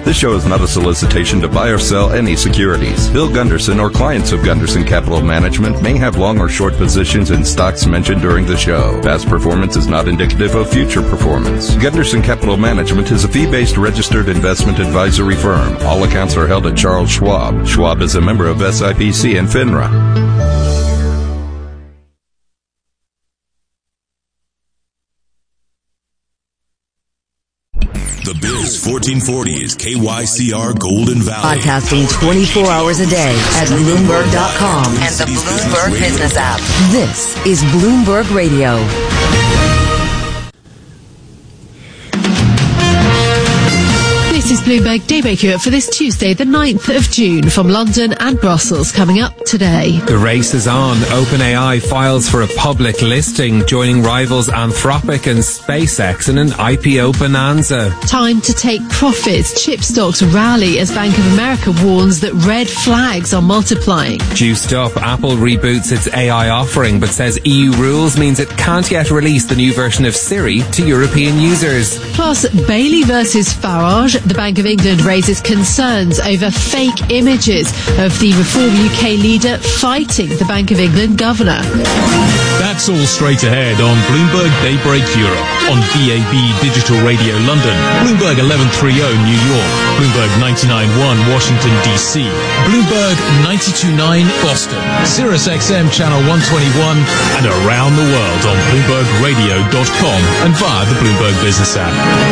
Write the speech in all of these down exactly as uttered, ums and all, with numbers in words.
This show is not a solicitation to buy or sell any securities. Bill Gunderson or clients of Gunderson Capital Management may have long or short positions in stocks mentioned during the show. Past performance is not indicative of future performance. Gunderson Capital Management is a fee-based registered investment advisory firm. All accounts are held at Charles Schwab. Schwab is a member of S I P C and FINRA. The Biz fourteen forty is K Y C R Golden Valley. Podcasting twenty-four hours a day at Bloomberg dot com and the Bloomberg Business app. This is Bloomberg Radio. This is Bloomberg Daybreak Europe for this Tuesday, the ninth of June, from London and Brussels. Coming up today. The race is on. OpenAI files for a public listing, joining rivals Anthropic and SpaceX in an I P O bonanza. Time to take profits. Chip stocks rally as Bank of America warns that red flags are multiplying. Juiced up, Apple reboots its A I offering, but says E U rules means it can't yet release the new version of Siri to European users. Plus, Bailey versus Farage. The Bank of England raises concerns over fake images of the Reform U K leader fighting the Bank of England governor. That's all straight ahead on Bloomberg Daybreak Europe, on D A B Digital Radio London, Bloomberg eleven thirty New York, Bloomberg ninety-nine point one Washington D C, Bloomberg ninety-two point nine Boston, Sirius X M Channel one twenty-one, and around the world on Bloomberg Radio dot com and via the Bloomberg Business app.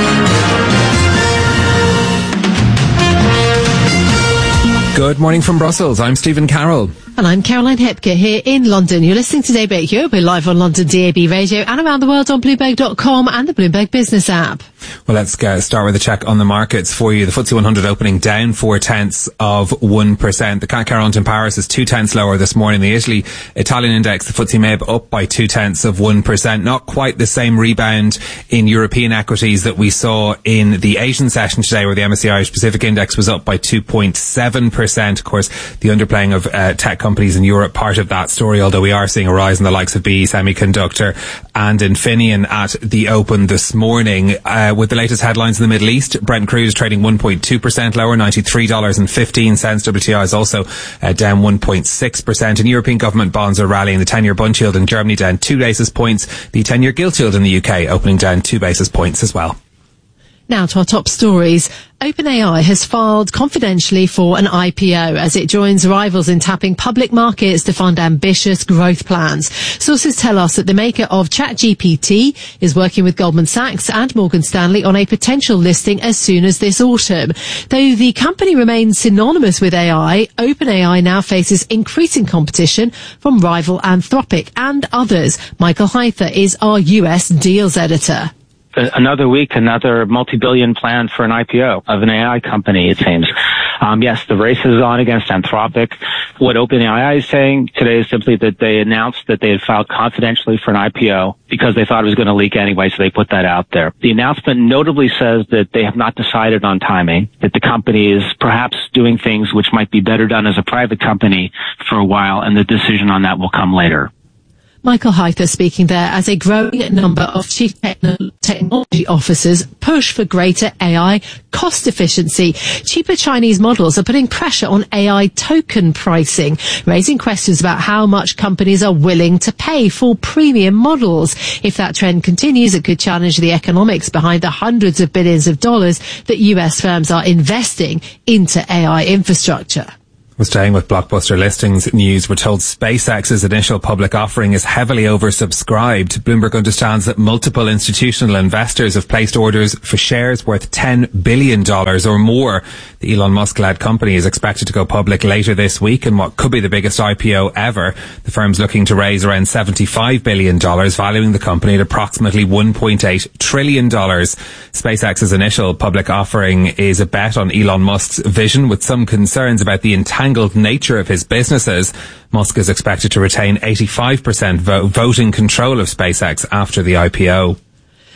Good morning from Brussels. I'm Stephen Carroll. And I'm Caroline Hepker here in London. You're listening to Daybreak Europe. We're live on London D A B Radio and around the world on Bloomberg dot com and the Bloomberg Business app. Well, let's get, start with a check on the markets for you. The F T S E one hundred opening down four tenths of one percent. The C A C quarante in Paris is two tenths lower this morning. The Italy Italian index, the F T S E M E B, up by two tenths of one percent. Not quite the same rebound in European equities that we saw in the Asian session today, where the M S C I Irish Pacific index was up by two point seven percent. Of course, the underplaying of uh, tech companies in Europe, part of that story, although we are seeing a rise in the likes of B E Semiconductor and Infineon at the open this morning. Uh, with the latest headlines in the Middle East, Brent crude is trading one point two percent lower, ninety-three dollars and fifteen cents. W T I is also uh, down one point six percent. And European government bonds are rallying. The ten-year Bund yield in Germany down two basis points. The ten-year gilt yield in the U K opening down two basis points as well. Now to our top stories. OpenAI has filed confidentially for an I P O as it joins rivals in tapping public markets to fund ambitious growth plans. Sources tell us that the maker of ChatGPT is working with Goldman Sachs and Morgan Stanley on a potential listing as soon as this autumn. Though the company remains synonymous with A I, OpenAI now faces increasing competition from rival Anthropic and others. Michael Hyther is our U S deals editor. Another week, another multi-billion plan for an I P O of an A I company, it seems. Um, yes, the race is on against Anthropic. What OpenAI is saying today is simply that they announced that they had filed confidentially for an I P O because they thought it was going to leak anyway, so they put that out there. The announcement notably says that they have not decided on timing, that the company is perhaps doing things which might be better done as a private company for a while, and the decision on that will come later. Michael Hyther speaking there as a growing number of chief techno- technology officers push for greater A I cost efficiency. Cheaper Chinese models are putting pressure on A I token pricing, raising questions about how much companies are willing to pay for premium models. If that trend continues, it could challenge the economics behind the hundreds of billions of dollars that U S firms are investing into A I infrastructure. We're staying with blockbuster listings news. We're told SpaceX's initial public offering is heavily oversubscribed. Bloomberg understands that multiple institutional investors have placed orders for shares worth ten billion dollars or more. The Elon Musk-led company is expected to go public later this week in what could be the biggest I P O ever. The firm's looking to raise around seventy-five billion dollars, valuing the company at approximately one point eight trillion dollars. SpaceX's initial public offering is a bet on Elon Musk's vision, with some concerns about the entire nature of his businesses. Musk is expected to retain eighty-five percent vo- voting control of SpaceX after the I P O.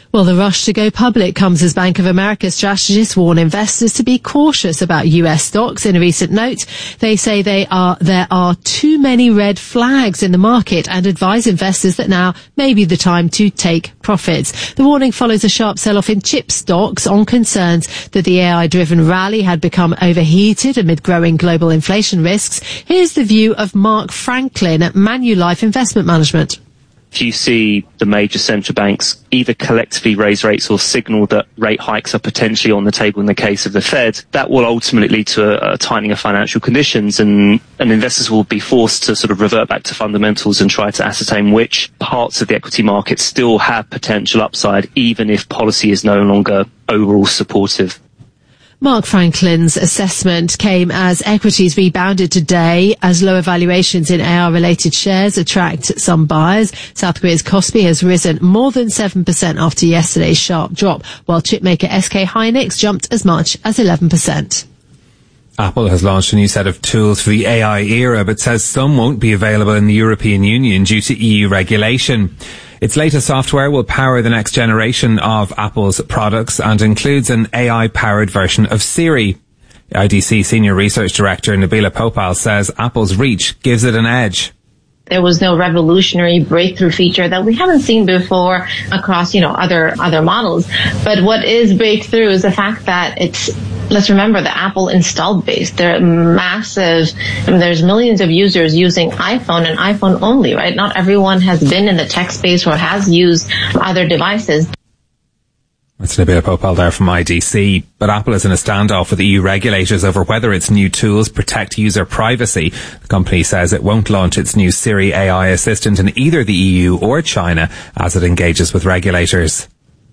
Well, the rush to go public comes as Bank of America strategists warn investors to be cautious about U S stocks. In a recent note, they say they are there are too many red flags in the market and advise investors that now may be the time to take profits. The warning follows a sharp sell-off in chip stocks on concerns that the A I-driven rally had become overheated amid growing global inflation risks. Here's the view of Mark Franklin at Manulife Investment Management. If you see the major central banks either collectively raise rates or signal that rate hikes are potentially on the table in the case of the Fed, that will ultimately lead to a, a tightening of financial conditions, and, and investors will be forced to sort of revert back to fundamentals and try to ascertain which parts of the equity market still have potential upside, even if policy is no longer overall supportive. Mark Franklin's assessment came as equities rebounded today as lower valuations in A I-related shares attract some buyers. South Korea's Kospi has risen more than seven percent after yesterday's sharp drop, while chipmaker S K Hynix jumped as much as eleven percent. Apple has launched a new set of tools for the A I era, but says some won't be available in the European Union due to E U regulation. Its latest software will power the next generation of Apple's products and includes an A I-powered version of Siri. I D C Senior Research Director Nabila Popal says Apple's reach gives it an edge. There was no revolutionary breakthrough feature that we haven't seen before across, you know, other other models. But what is breakthrough is the fact that it's, let's remember the Apple installed base. They're massive. I mean, there's millions of users using iPhone and iPhone only, right? Not everyone has been in the tech space or has used other devices. That's Nabila Popal there from I D C. But Apple is in a standoff with E U regulators over whether its new tools protect user privacy. The company says it won't launch its new Siri A I assistant in either the E U or China as it engages with regulators.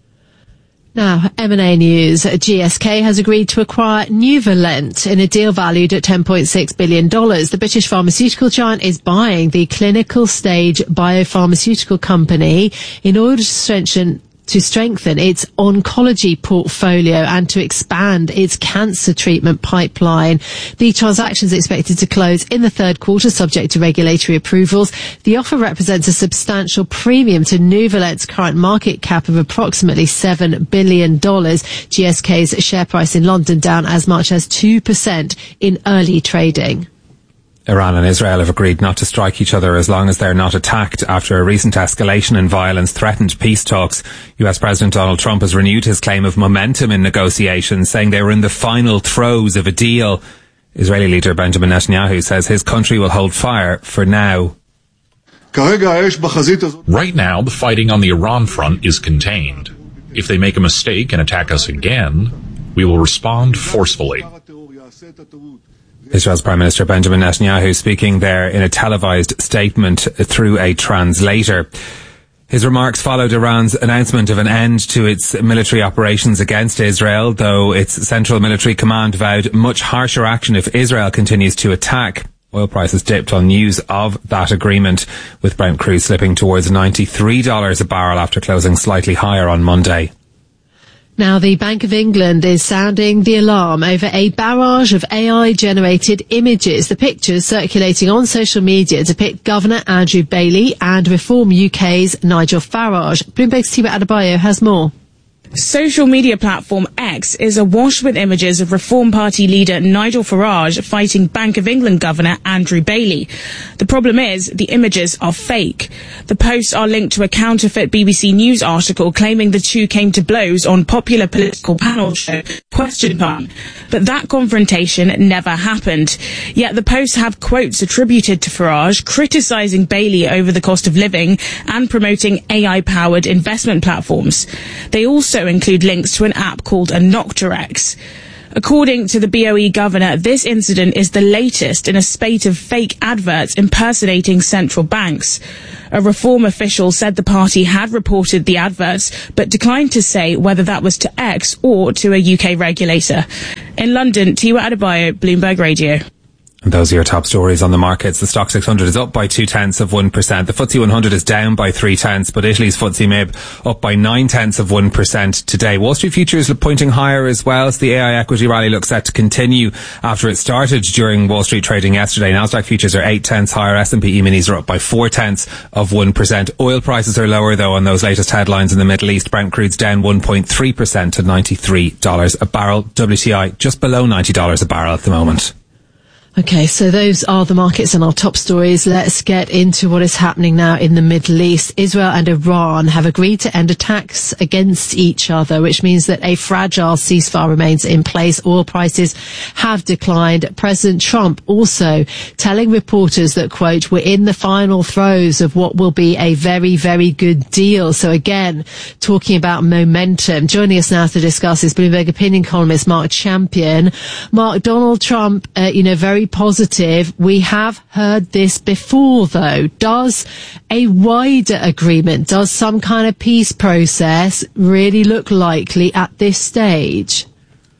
Now, M and A news. G S K has agreed to acquire Nuvalent in a deal valued at ten point six billion dollars. The British pharmaceutical giant is buying the clinical stage biopharmaceutical company in order to strengthen to strengthen its oncology portfolio and to expand its cancer treatment pipeline. The transaction is expected to close in the third quarter, subject to regulatory approvals. The offer represents a substantial premium to Nuvalent's current market cap of approximately seven billion dollars. G S K's share price in London down as much as two percent in early trading. Iran and Israel have agreed not to strike each other as long as they're not attacked after a recent escalation in violence threatened peace talks. U S President Donald Trump has renewed his claim of momentum in negotiations, saying they were in the final throes of a deal. Israeli leader Benjamin Netanyahu says his country will hold fire for now. Right now, the fighting on the Iran front is contained. If they make a mistake and attack us again, we will respond forcefully. Israel's Prime Minister Benjamin Netanyahu speaking there in a televised statement through a translator. His remarks followed Iran's announcement of an end to its military operations against Israel, though its central military command vowed much harsher action if Israel continues to attack. Oil prices dipped on news of that agreement, with Brent crude slipping towards ninety-three dollars a barrel after closing slightly higher on Monday. Now, the Bank of England is sounding the alarm over a barrage of A I-generated images. The pictures circulating on social media depict Governor Andrew Bailey and Reform U K's Nigel Farage. Bloomberg's Tiwa Adebayo has more. Social media platform X is awash with images of Reform Party leader Nigel Farage fighting Bank of England Governor Andrew Bailey. The problem is the images are fake. The posts are linked to a counterfeit B B C News article claiming the two came to blows on popular political panel show Question Time. But that confrontation never happened. Yet the posts have quotes attributed to Farage criticising Bailey over the cost of living and promoting A I-powered investment platforms. They also include links to an app called Anoctarex. According to the B O E governor, this incident is the latest in a spate of fake adverts impersonating central banks. A Reform official said the party had reported the adverts, but declined to say whether that was to X or to a U K regulator. In London, Tiwa Adebayo, Bloomberg Radio. And those are your top stories on the markets. The Stock six hundred is up by two tenths of one percent. The F T S E one hundred is down by three tenths, but Italy's F T S E M I B up by nine tenths of one percent today. Wall Street futures are pointing higher as well. So the A I equity rally looks set to continue after it started during Wall Street trading yesterday. Nasdaq futures are eight tenths higher. S and P E-minis are up by four tenths of one percent. Oil prices are lower though on those latest headlines in the Middle East. Brent crude's down one point three percent to ninety-three dollars a barrel. W T I just below ninety dollars a barrel at the moment. Okay, so those are the markets and our top stories. Let's get into what is happening now in the Middle East. Israel and Iran have agreed to end attacks against each other, which means that a fragile ceasefire remains in place. Oil prices have declined. President Trump also telling reporters that, quote, we're in the final throes of what will be a very, very good deal. So again, talking about momentum. Joining us now to discuss is Bloomberg opinion columnist Mark Champion. Mark, Donald Trump, uh, you know, very positive. We have heard this before, though. Does a wider agreement, does some kind of peace process really look likely at this stage?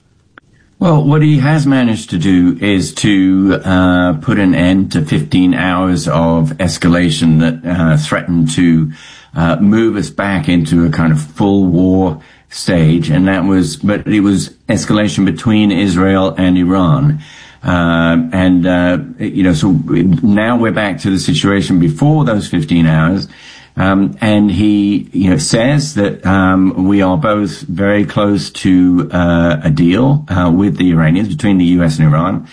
Well, what he has managed to do is to uh, put an end to fifteen hours of escalation that uh, threatened to uh, move us back into a kind of full war stage, and that was, but it was escalation between Israel and Iran. Uh, and, uh, you know, so now we're back to the situation before those fifteen hours. Um, and he, you know, says that, um, we are both very close to, uh, a deal, uh, with the Iranians, between the U S and Iran,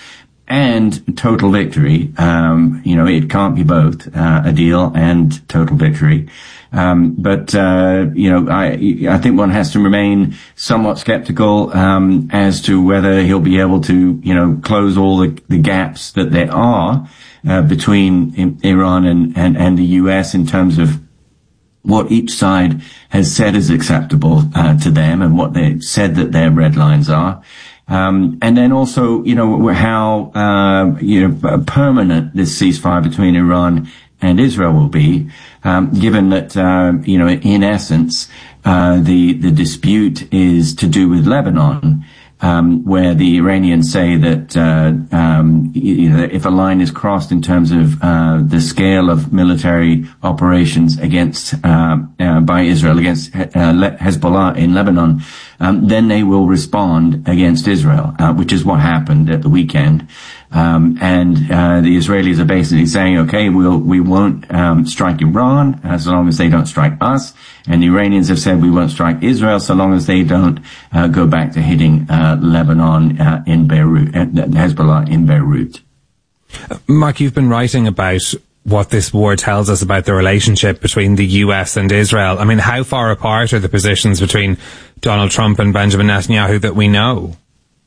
and total victory. Um, you know, it can't be both, uh, a deal and total victory. Um, but, uh, you know, I, I think one has to remain somewhat skeptical, um, as to whether he'll be able to, you know, close all the, the gaps that there are, uh, between Iran and, and, and the U S in terms of what each side has said is acceptable, uh, to them and what they said that their red lines are. Um, and then also, you know, how, uh, you know, permanent this ceasefire between Iran and Israel will be, um, given that, uh, you know, in essence, uh, the, the dispute is to do with Lebanon, um, where the Iranians say that, uh, um, you know, if a line is crossed in terms of, uh, the scale of military operations against, uh, uh by Israel against, uh, Hezbollah in Lebanon, um, then they will respond against Israel, uh, which is what happened at the weekend. Um, and, uh, the Israelis are basically saying, okay, we'll, we won't, um, strike Iran as long as they don't strike us. And the Iranians have said we won't strike Israel so long as they don't, uh, go back to hitting, uh, Lebanon, uh, in Beirut, uh, Hezbollah in Beirut. Uh, Mark, you've been writing about what this war tells us about the relationship between the U S and Israel. I mean, how far apart are the positions between Donald Trump and Benjamin Netanyahu that we know?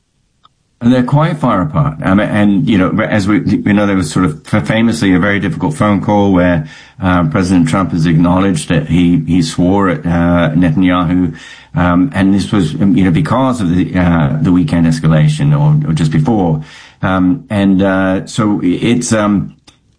And they're quite far apart. Um, and, you know, as we, we know, there was sort of famously a very difficult phone call where, uh, President Trump has acknowledged that he, he swore at, uh, Netanyahu. Um, and this was, you know, because of the, uh, the weekend escalation or, or just before. Um, and, uh, so it's, um,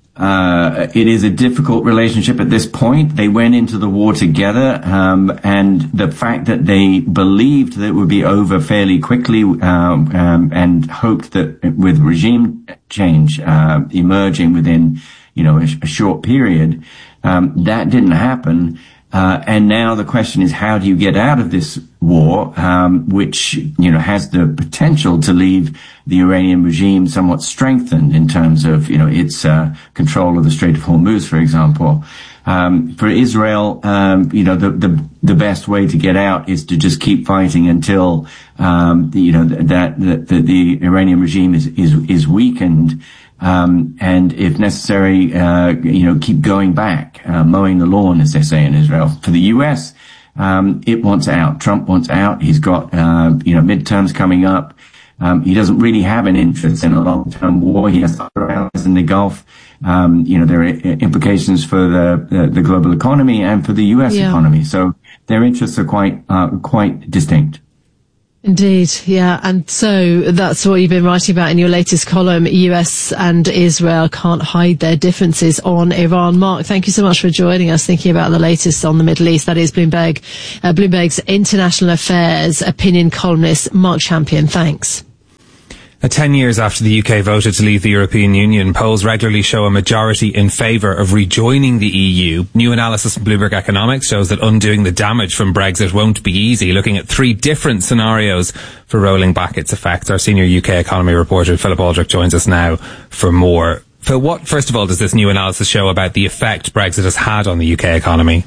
Uh, it is a difficult relationship at this point. They went into the war together, um, and the fact that they believed that it would be over fairly quickly, um, um, and hoped that with regime change, uh, emerging within, you know, a, a short period, um, that didn't happen. Uh, and now the question is, how do you get out of this war, um, which, you know, has the potential to leave the Iranian regime somewhat strengthened in terms of, you know, its, uh, control of the Strait of Hormuz, for example. Um, for Israel, um, you know, the, the, the best way to get out is to just keep fighting until, um, the, you know, that, that, the, the Iranian regime is, is, is weakened. Um, and if necessary, uh, you know, keep going back, uh, mowing the lawn, as they say in Israel. For the U S, um, it wants out. Trump wants out. He's got, uh, you know, midterms coming up. Um, he doesn't really have an interest in a long-term war. He has other allies in the Gulf. Um, you know, there are implications for the, the, the global economy and for the U S yeah. economy. So their interests are quite, uh, quite distinct. Indeed, yeah. And so that's what you've been writing about in your latest column. U S and Israel can't hide their differences on Iran. Mark, thank you so much for joining us, thinking about the latest on the Middle East. That is Bloomberg, uh, Bloomberg's international affairs opinion columnist, Mark Champion. Thanks. Now, ten years after the U K voted to leave the European Union, polls regularly show a majority in favour of rejoining the E U. New analysis from Bloomberg Economics shows that undoing the damage from Brexit won't be easy, looking at three different scenarios for rolling back its effects. Our senior U K economy reporter, Philip Aldrich, joins us now for more. Phil, what, first of all, does this new analysis show about the effect Brexit has had on the U K economy?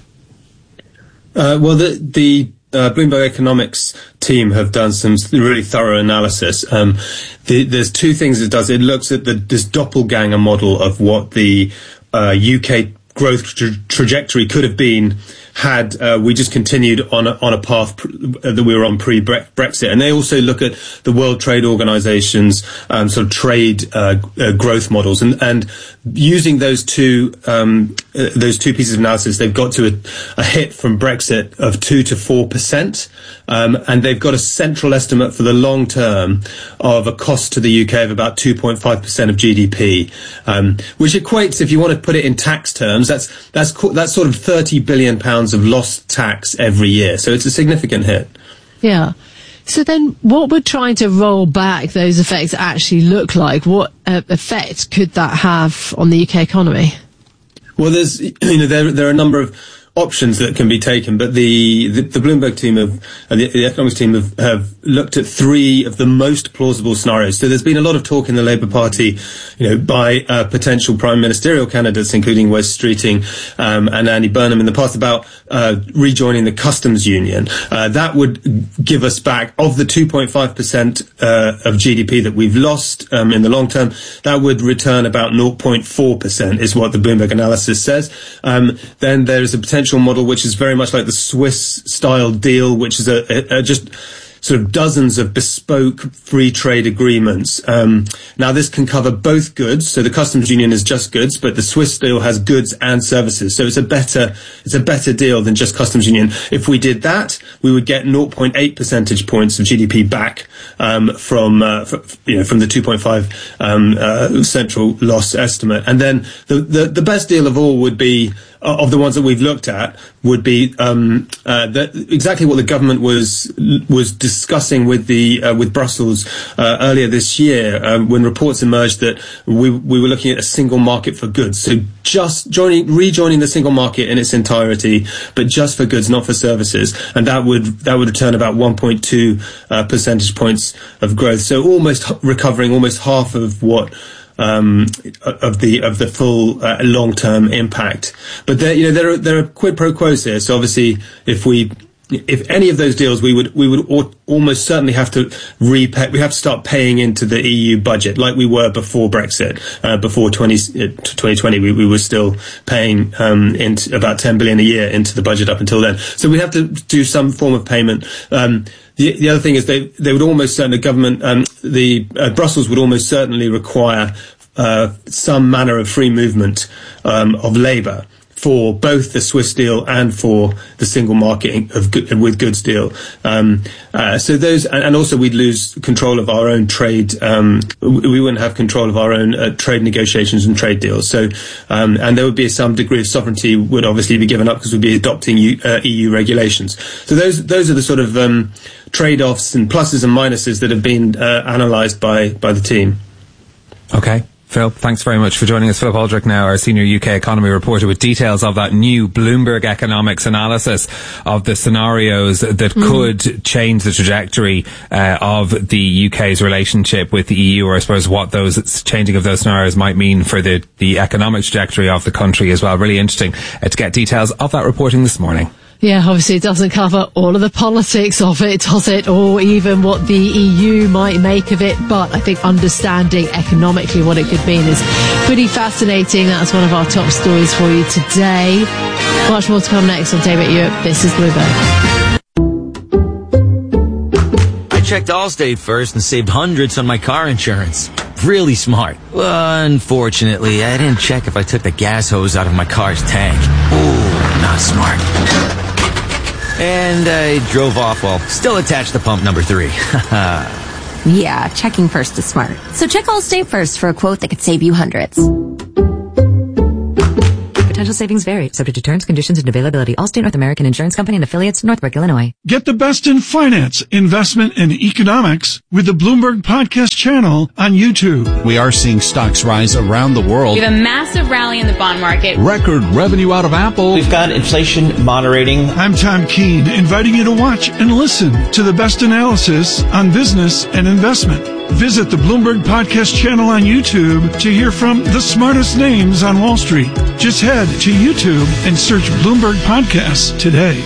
Uh, well, the... the Uh, Bloomberg Economics team have done some really thorough analysis. Um, the, there's two things it does. It looks at the, this doppelganger model of what the uh, U K growth tra- trajectory could have been had uh, we just continued on a, on a path pr- that we were on pre-Brexit. And they also look at the World Trade Organization's um, sort of trade uh, uh, growth models. And, and using those two um, uh, those two pieces of analysis, they've got to a, a hit from Brexit of two to four percent. Um, and they've got a central estimate for the long term of a cost to the U K of about two point five percent of G D P, um, which equates, if you want to put it in tax terms, that's that's that's sort of thirty billion pounds of lost tax every year. So it's a significant hit. Yeah. So then what would trying to roll back those effects actually look like? What uh, effect could that have on the U K economy? Well, there's, you know, there, there are a number of options that can be taken, but the, the, the Bloomberg team have, uh, the, the economics team have, have looked at three of the most plausible scenarios. So there's been a lot of talk in the Labour Party, you know, by uh, potential prime ministerial candidates, including Wes Streeting um, and Andy Burnham in the past, about uh, rejoining the customs union. Uh, that would give us back, of the two point five percent uh, of G D P that we've lost um, in the long term, that would return about zero point four percent is what the Bloomberg analysis says. Um, then there is a potential model which is very much like the Swiss style deal, which is a, a, a just sort of dozens of bespoke free trade agreements. Um, now this can cover both goods, so the customs union is just goods, but the Swiss deal has goods and services, so it's a better it's a better deal than just customs union. If we did that, we would get zero point eight percentage points of G D P back um, from uh, from, you know from the two point five um, uh, central loss estimate, and then the, the the best deal of all would be, of the ones that we've looked at, would be um, uh, that exactly what the government was was discussing with the uh, with Brussels uh, earlier this year, um, when reports emerged that we we were looking at a single market for goods. So just joining, rejoining the single market in its entirety, but just for goods, not for services, and that would that would return about one point two uh, percentage points of growth. So almost recovering almost half of what. Um, of the of the full uh, long-term impact, but there, you know, there are there are quid pro quos here. So obviously, if we if any of those deals, we would we would al- almost certainly have to repay. We have to start paying into the E U budget like we were before Brexit. Uh, before twenty twenty, we, we were still paying um, into about ten billion a year into the budget up until then. So we have to do some form of payment. Um, The, the other thing is they they would almost certainly, the government, um, the uh, Brussels would almost certainly require uh, some manner of free movement um, of labour for both the Swiss deal and for the single market of good, with goods deal. Um, uh, so those, and, and also we'd lose control of our own trade. Um, we wouldn't have control of our own uh, trade negotiations and trade deals. So, um, and there would be some degree of sovereignty would obviously be given up because we'd be adopting U, uh, E U regulations. So those, those are the sort of um, trade-offs and pluses and minuses that have been uh, analysed by by the team. Okay. Phil, thanks very much for joining us. Philip Aldrich now, our senior U K economy reporter, with details of that new Bloomberg Economics analysis of the scenarios that mm. could change the trajectory uh, of the U K's relationship with the E U, or I suppose what those changing of those scenarios might mean for the, the economic trajectory of the country as well. Really interesting uh, to get details of that reporting this morning. Yeah, obviously it doesn't cover all of the politics of it, does it? Or even what the E U might make of it. But I think understanding economically what it could mean is pretty fascinating. That's one of our top stories for you today. Much more to come next on Daybreak Europe. This is Bloomberg. I checked Allstate first and saved hundreds on my car insurance. Really smart. Well, unfortunately, I didn't check if I took the gas hose out of my car's tank. Ooh, not smart. And I drove off while still attached to pump number three. Yeah, checking first is smart. So check Allstate first for a quote that could save you hundreds. Potential savings vary, subject to terms, conditions, and availability. Allstate North American Insurance Company and affiliates, Northbrook, Illinois. Get the best in finance, investment, and economics with the Bloomberg Podcast channel on YouTube. We are seeing stocks rise around the world. We have a massive rally in the bond market. Record revenue out of Apple. We've got inflation moderating. I'm Tom Keene, inviting you to watch and listen to the best analysis on business and investment. Visit the Bloomberg Podcast channel on YouTube to hear from the smartest names on Wall Street. Just head to YouTube and search Bloomberg Podcasts today.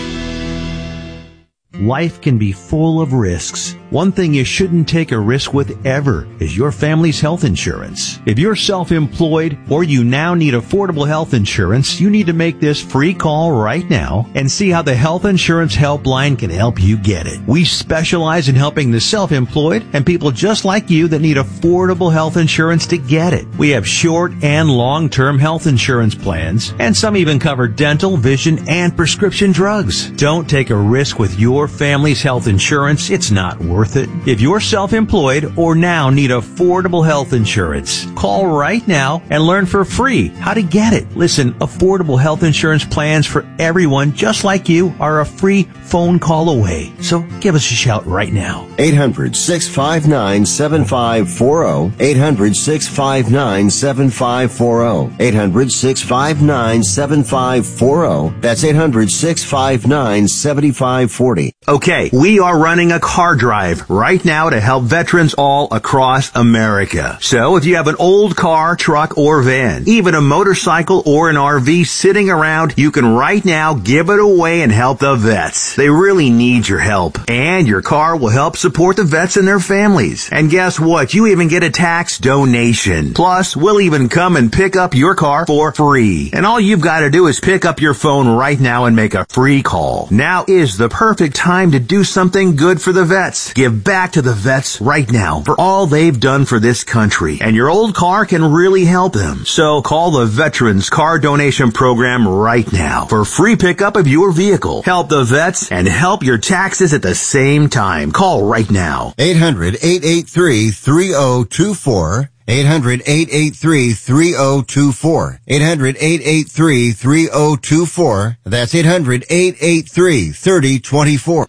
Life can be full of risks. One thing you shouldn't take a risk with ever is your family's health insurance. If you're self-employed or you now need affordable health insurance, you need to make this free call right now and see how the Health Insurance Helpline can help you get it. We specialize in helping the self-employed and people just like you that need affordable health insurance to get it. We have short and long-term health insurance plans, and some even cover dental, vision, and prescription drugs. Don't take a risk with your family's health insurance. It's not worth it. If you're self-employed or now need affordable health insurance, call right now and learn for free how to get it. Listen, affordable health insurance plans for everyone just like you are a free phone call away. So give us a shout right now. eight hundred, six five nine, seven five four zero. eight hundred, six five nine, seven five four zero. eight hundred, six five nine, seven five four zero. That's eight hundred, six five nine, seven five four zero. Okay, we are running a car drive right now to help veterans all across America. So if you have an old car, truck, or van, even a motorcycle or an R V sitting around, you can right now give it away and help the vets. They really need your help. And your car will help support the vets and their families. And guess what? You even get a tax donation. Plus, we'll even come and pick up your car for free. And all you've got to do is pick up your phone right now and make a free call. Now is the perfect time to do something good for the vets. Give back to the vets right now for all they've done for this country. And your old car can really help them. So call the Veterans Car Donation Program right now for free pickup of your vehicle. Help the vets and help your taxes at the same time. Call right now. eight hundred, eight eight three, three zero two four. eight hundred, eight eight three, three zero two four. eight hundred, eight eight three, three zero two four. That's eight hundred, eight eight three, three zero two four.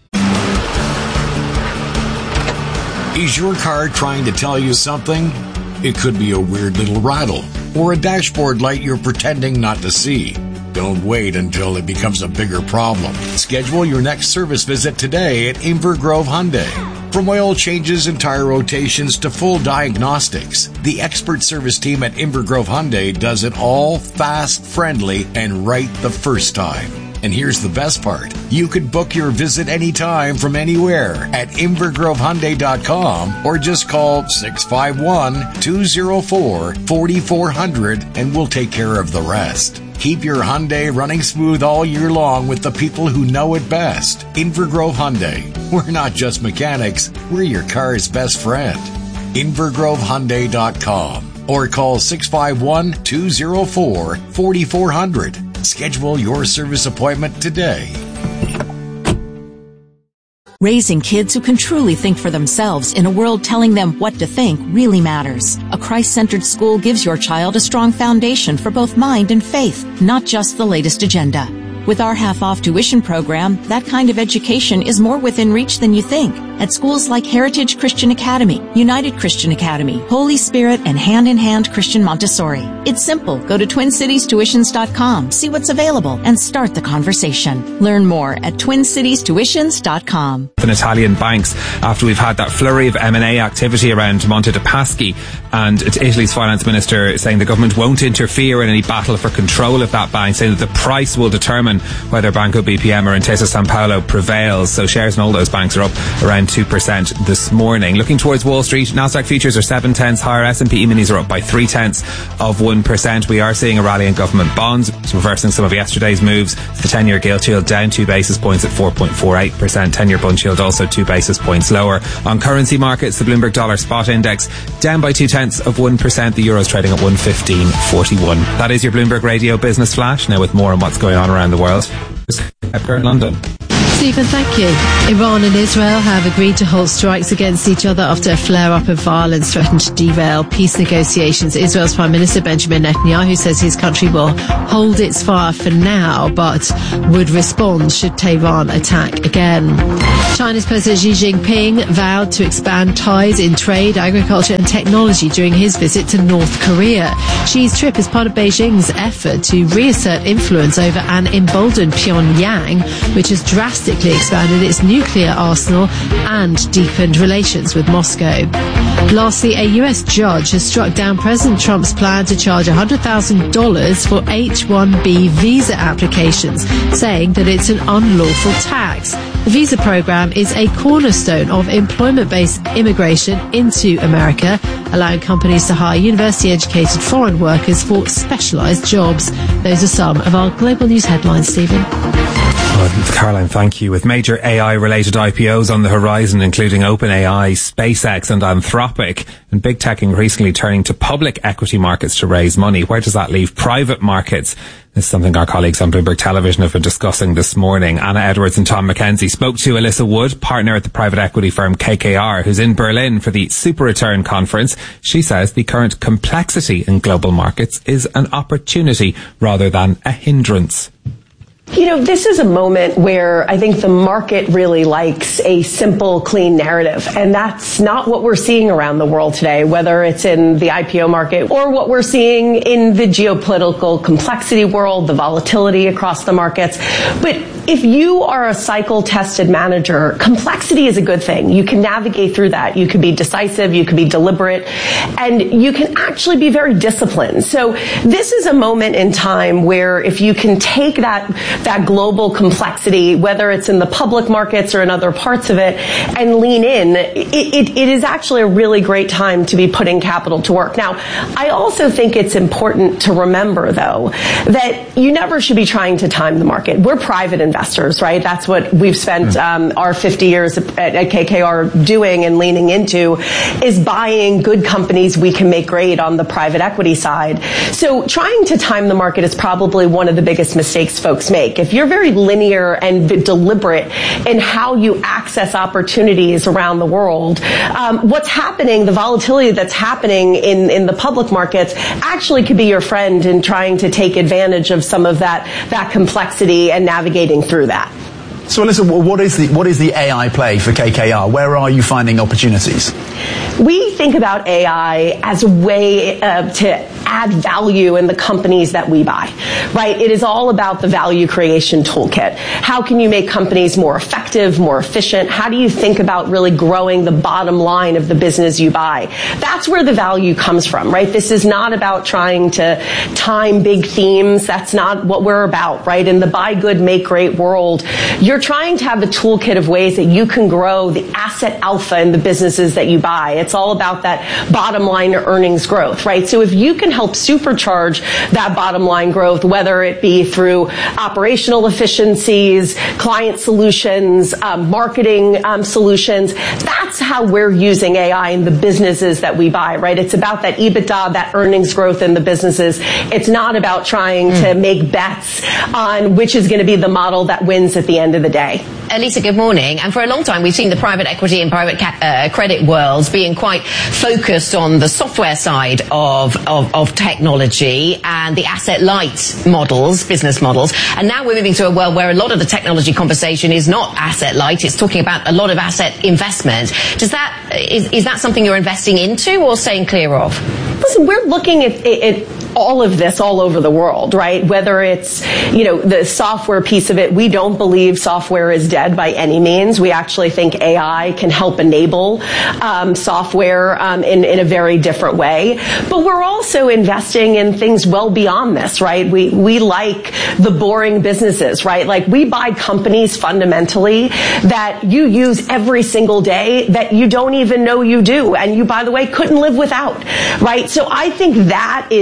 Is your car trying to tell you something? It could be a weird little rattle or a dashboard light you're pretending not to see. Don't wait until it becomes a bigger problem. Schedule your next service visit today at Inver Grove Hyundai. From oil changes and tire rotations to full diagnostics, the expert service team at Inver Grove Hyundai does it all fast, friendly, and right the first time. And here's the best part. You could book your visit anytime from anywhere at inver grove hyundai dot com or just call six five one, two zero four, four four zero zero and we'll take care of the rest. Keep your Hyundai running smooth all year long with the people who know it best. Inver Grove Hyundai. We're not just mechanics, we're your car's best friend. inver grove hyundai dot com or call six five one, two zero four, four four zero zero. Schedule your service appointment today. Raising kids who can truly think for themselves in a world telling them what to think really matters. A Christ-centered school gives your child a strong foundation for both mind and faith, not just the latest agenda. With our half-off tuition program, that kind of education is more within reach than you think. At schools like Heritage Christian Academy, United Christian Academy, Holy Spirit, and Hand in Hand Christian Montessori. It's simple. Go to twin cities tuitions dot com, see what's available, and start the conversation. Learn more at twin cities tuitions dot com. In Italian banks, after we've had that flurry of M and A activity around Monte dei Paschi, and Italy's finance minister saying the government won't interfere in any battle for control of that bank, saying that the price will determine whether Banco B P M or Intesa Sanpaolo prevails. So shares in all those banks are up around two percent this morning. Looking towards Wall Street, Nasdaq futures are seven tenths higher. S and P E-minis are up by three tenths of one percent. We are seeing a rally in government bonds, reversing some of yesterday's moves. The ten-year gilt yield down two basis points at four point four eight percent. ten-year bund yield also two basis points lower. On currency markets, the Bloomberg Dollar Spot Index down by two tenths of one percent. The Euro's trading at one fifteen forty-one. That is your Bloomberg Radio Business Flash. Now with more on what's going on around the world. Edgar in London. C Stephen, thank you. Iran and Israel have agreed to halt strikes against each other after a flare-up of violence threatened to derail peace negotiations. Israel's Prime Minister Benjamin Netanyahu says his country will hold its fire for now, but would respond should Tehran attack again. China's President Xi Jinping vowed to expand ties in trade, agriculture and technology during his visit to North Korea. Xi's trip is part of Beijing's effort to reassert influence over an emboldened Pyongyang, which has drastically expanded its nuclear arsenal and deepened relations with Moscow. Lastly, a U S judge has struck down President Trump's plan to charge one hundred thousand dollars for H one B visa applications, saying that it's an unlawful tax. The visa program is a cornerstone of employment-based immigration into America, allowing companies to hire university-educated foreign workers for specialised jobs. Those are some of our global news headlines, Stephen. Oh, Caroline, thank you. With major A I-related I P Os on the horizon, including OpenAI, SpaceX and Anthropic, and big tech increasingly turning to public equity markets to raise money, where does that leave private markets? This is something our colleagues on Bloomberg Television have been discussing this morning. Anna Edwards and Tom McKenzie spoke to Alyssa Wood, partner at the private equity firm K K R, who's in Berlin for the Super Return Conference. She says the current complexity in global markets is an opportunity rather than a hindrance. You know, this is a moment where I think the market really likes a simple, clean narrative. And that's not what we're seeing around the world today, whether it's in the I P O market or what we're seeing in the geopolitical complexity world, the volatility across the markets. But if you are a cycle-tested manager, complexity is a good thing. You can navigate through that. You can be decisive, you can be deliberate, and you can actually be very disciplined. So this is a moment in time where if you can take that that global complexity, whether it's in the public markets or in other parts of it, and lean in, it, it, it is actually a really great time to be putting capital to work. Now, I also think it's important to remember, though, that you never should be trying to time the market. We're private investors, right? That's what we've spent um, our fifty years at, at K K R doing and leaning into, is buying good companies we can make great on the private equity side. So trying to time the market is probably one of the biggest mistakes folks make. If you're very linear and deliberate in how you access opportunities around the world, um, what's happening, the volatility that's happening in, in the public markets actually could be your friend in trying to take advantage of some of that, that complexity and navigating through that. So, Alyssa, what is the what is the A I play for K K R? Where are you finding opportunities? We think about A I as a way uh, to add value in the companies that we buy, right? It is all about the value creation toolkit. How can you make companies more effective, more efficient? How do you think about really growing the bottom line of the business you buy? That's where the value comes from, right? This is not about trying to time big themes. That's not what we're about, right? In the buy good, make great world, you're trying to have a toolkit of ways that you can grow the asset alpha in the businesses that you buy. It's all about that bottom line earnings growth, right? So if you can help supercharge that bottom line growth, whether it be through operational efficiencies, client solutions, um, marketing um, solutions, that's how we're using A I in the businesses that we buy, right? It's about that EBITDA, that earnings growth in the businesses. It's not about trying mm. to make bets on which is going to be the model that wins at the end of the day. Elisa, good morning. And for a long time, we've seen the private equity and private ca- uh, credit worlds being quite focused on the software side of, of, of technology and the asset light models, business models. And now we're moving to a world where a lot of the technology conversation is not asset light. It's talking about a lot of asset investment. Does that, is, is that something you're investing into or staying clear of? Listen, we're looking at, at all of this all over the world, right? Whether it's, you know, the software piece of it, we don't believe software is dead by any means. We actually think A I can help enable um, software um, in, in a very different way. But we're also investing in things well beyond this, right? We, we like the boring businesses, right? Like we buy companies fundamentally that you use every single day that you don't even know you do. And you, by the way, couldn't live without, right? So I think that is, is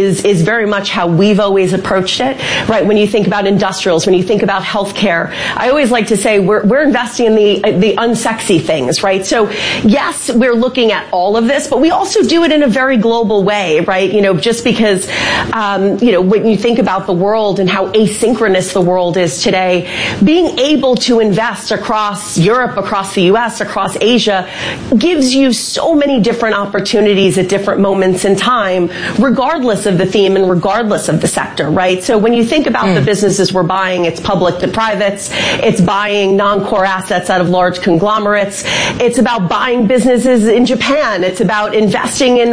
very much how we've always approached it, right? When you think about industrials, when you think about healthcare, I always like to say we're, we're investing in the, the unsexy things, right? So yes, we're looking at all of this, but we also do it in a very global way, right? You know, just because, um, you know, when you think about the world and how asynchronous the world is today, being able to invest across Europe, across the U S, across Asia, gives you so many different opportunities at different moments in time, regardless of the theme and regardless of the sector, right? So when you think about mm. the businesses we're buying, it's public to privates, it's buying non-core assets out of large conglomerates, it's about buying businesses in Japan, it's about investing in